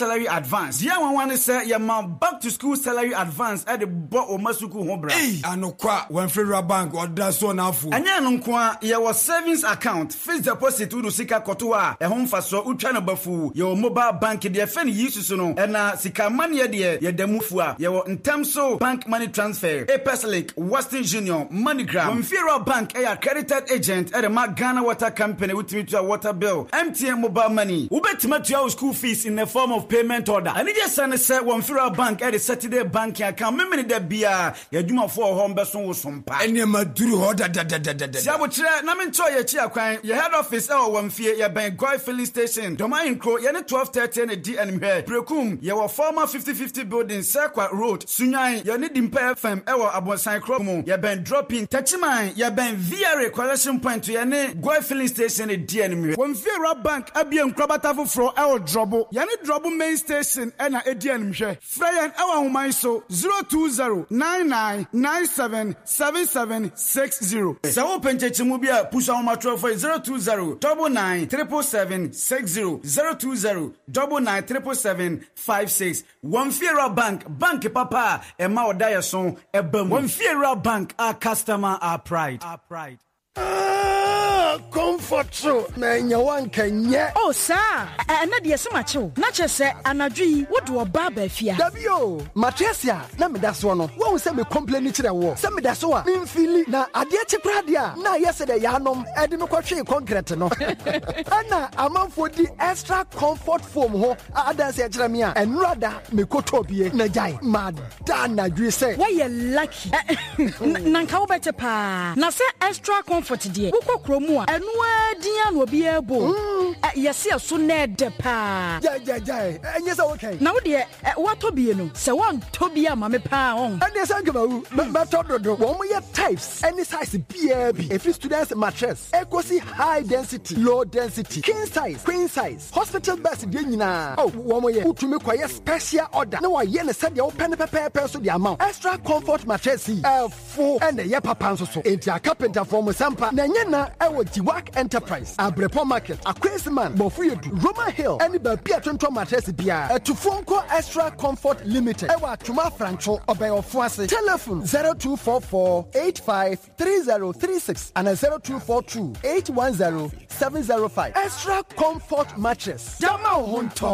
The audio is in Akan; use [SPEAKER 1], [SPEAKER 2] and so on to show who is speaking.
[SPEAKER 1] salary advance. Ya wan say your man back to school salary advance at the bo o masuku ho bra.
[SPEAKER 2] Anokwa when Federal Bank or that so na fu.
[SPEAKER 1] Anya no kwa your savings account, fixed deposit udu sika koto a ho mfa so utwa no bafu. Your mobile bank de fen yisu no. Na sika money de ye damufu a your in terms of bank money transfer, Apeslink, Western Union, MoneyGram, Federal Bank a accredited agent at the Ghana Water Company with me to a water bill, MTN mobile money. Ubetima to your school fees in the form of payment order. And it just said one Federal Bank at the Saturday banking account. Remember that beer you do for home person was some pa.
[SPEAKER 2] And you maduru order da.
[SPEAKER 1] Sabotre na me your chia kwan your head office one fear your bank Goy filling station. Domain Crow ye 12:30 and D and here. Prekum your former 50-50 building Cirqua Road. Sunyan you need Impa FM ewa Abonsan Kromo. Your bank dropping Tachiman your bank via collection point to your name Goy filling station and D and here. One Federal Bank Abian Krabatafu fro our trouble. You need trouble main station and a D and here. Fryan our human so 020-9997-7760. So open Chimubia push on my trophy 020-997760 020-997756. One Federal Bank Papa and Mao Diason Ebem. One Federal Bank our customer our pride.
[SPEAKER 3] Comfort so na one can ye.
[SPEAKER 4] Oh sir, na de semacho. Na chese anadwi wodo oba ba fia.
[SPEAKER 3] Dabio, Matresia, na me da so no. Wo se me complain ni kire wo. Se me da so a, me feel na ade chekra de a na yesede yanom e de me kwatwe concrete no. Ana amanfo di extra comfort foam ho adanse e kire me a enrada me kotobie na jai. Mada na dwi se.
[SPEAKER 4] Why you lucky? Nanka wo bete pa. Na se extra comfort de. Wo kokromu a enwa dia no bi ebo. Yesi so na de pa.
[SPEAKER 3] Jai. Enye se okay.
[SPEAKER 4] Na wo de wo tobie no. Se won tobie ama me pa on.
[SPEAKER 3] Ade se nkema wu. Me tododo. Wo mo ye types. Any size bia bi. Every student's mattress. Equally high density, low density, king size, queen size. Hospital beds de nyina. Oh, wo mo ye utumi kwaye special order. Na wa ye ne se de wo pen pepe so the amount. Extra comfort mattress full and the ye papa so. Enti a carpenter from Sampa. Na nyina ewo Jiwak Enterprise. Abrepo Market. Aquisman. Bofuyedu. Roma Hill. Any ba pia tonto mattress bia. Tufonko Extra Comfort Limited. Ewa Tuma Francho Obeyofuase. Telephone 0244-853036 and 0242-810-705. Extra Comfort Mattress. Dama Honto.